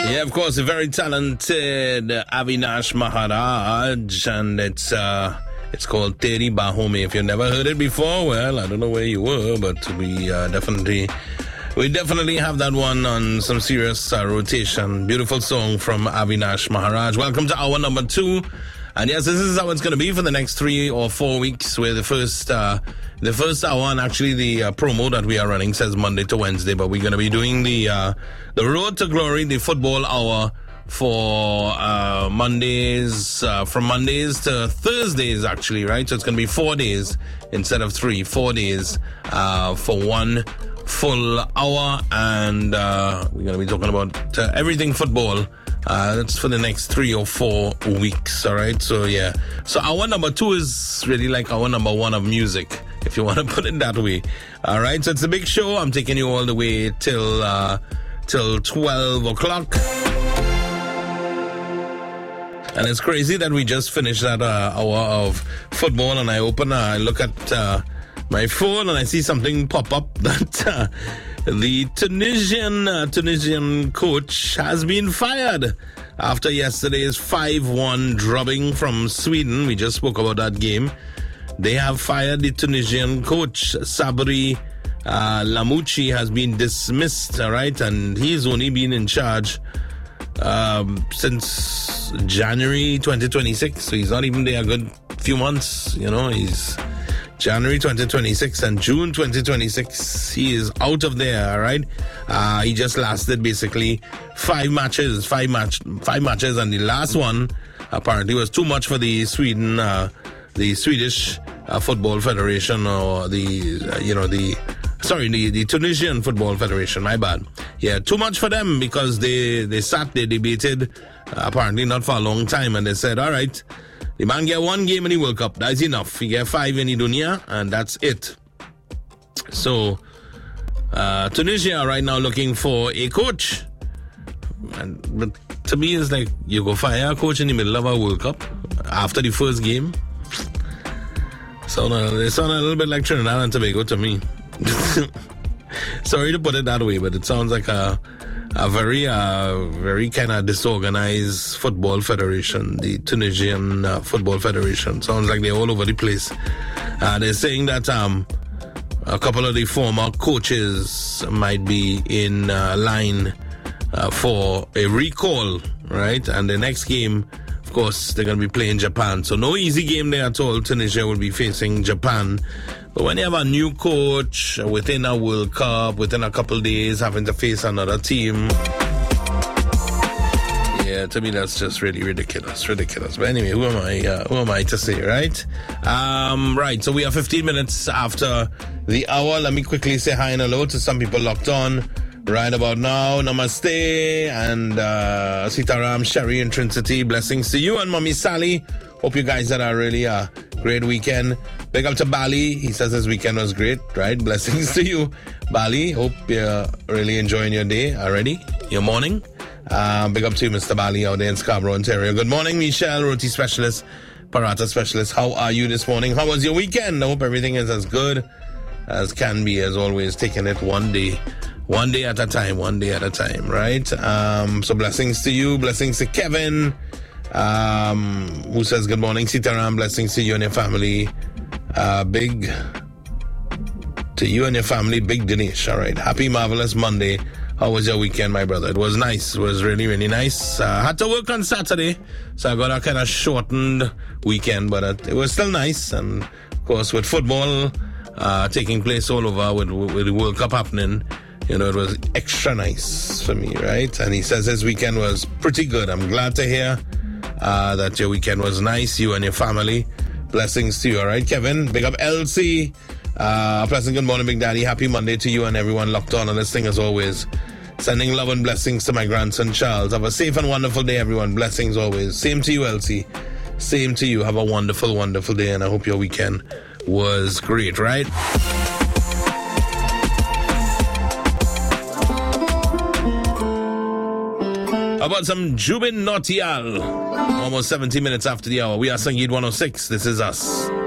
Yeah, of course, a very talented Avinash Maharaj, and it's called Teri Bahome. If you've never heard it before, well, I don't know where you were, but we definitely have that one on some serious rotation. Beautiful song from Avinash Maharaj. Welcome to hour number 2. And yes, this is how it's going to be for the next 3 or 4 weeks, where the first hour, and actually the promo that we are running says Monday to Wednesday, but we're going to be doing the Road to Glory, the football hour for Mondays, from Mondays to Thursdays, actually, right? So it's going to be 4 days instead of 3, 4 days for one full hour, and we're going to be talking about everything football. That's for the next 3 or 4 weeks, all right? So, yeah. So, hour number 2 is really like hour number 1 of music, if you want to put it that way. All right? So, it's a big show. I'm taking you all the way till 12 o'clock. And it's crazy that we just finished that hour of football, and I look at my phone and I see something pop up that the Tunisian coach has been fired after yesterday's 5-1 drubbing from Sweden. We just spoke about that game. They have fired the Tunisian coach. Sabri Lamouchi has been dismissed, all right? And he's only been in charge since January 2026, so he's not even there a good few months, you know. He's January 2026 and June 2026, he is out of there, all right? He just lasted basically 5 matches, and the last one apparently was too much for the Swedish Football Federation, or the Tunisian Football Federation, my bad. Yeah, too much for them, because they debated, apparently not for a long time, and they said, all right, the man get 1 game in the World Cup, that's enough. He get 5 in the Dunya, and that's it. So, Tunisia are right now looking for a coach. But to me, it's like, you go fire a coach in the middle of a World Cup after the first game. They sound a little bit like Trinidad and Tobago to me. Sorry to put it that way, but it sounds like a very kind of disorganized football federation. The Tunisian Football Federation sounds like they're all over the place. They're saying that a couple of the former coaches might be in line for a recall, right? And the next game, of course, they're going to be playing Japan. So no easy game there at all. Tunisia will be facing Japan. But when you have a new coach within a World Cup, within a couple of days, having to face another team, yeah, to me that's just really ridiculous. But anyway, who am I to say, right? Right, so we are 15 minutes after the hour. Let me quickly say hi and hello to some people locked on right about now. Namaste, and Sitaram, Sherry, and Trinity. Blessings to you and Mommy Sally. Hope you guys had a really great weekend. Big up to Bali. He says his weekend was great, right? Blessings to you, Bali. Hope you're really enjoying your day already, your morning. Big up to you, Mr. Bali, out there in Scarborough, Ontario. Good morning, Michelle, Roti Specialist, Paratha Specialist. How are you this morning? How was your weekend? I hope everything is as good as can be, as always, taking it one day at a time, right? So blessings to you, blessings to Kevin, who says good morning, Sitaram, blessings to you and your family. Big to you and your family, Big Dinesh. All right, happy marvelous Monday. How was your weekend, my brother? It was nice. It was really, really nice. Had to work on Saturday, so I got a kind of shortened weekend, but it was still nice. And of course, with football taking place all over, with the World Cup happening, you know, it was extra nice for me, right? And he says his weekend was pretty good. I'm glad to hear that your weekend was nice, you and your family. Blessings to you, all right, Kevin? Big up LC. Pleasant good morning, Big Daddy. Happy Monday to you and everyone locked on this thing as always. Sending love and blessings to my grandson, Charles. Have a safe and wonderful day, everyone. Blessings always. Same to you, LC. Same to you. Have a wonderful, wonderful day, and I hope your weekend was great, right? How about some Jubin Nautiyal? Almost 70 minutes after the hour. We are Sangeet 106. This is us.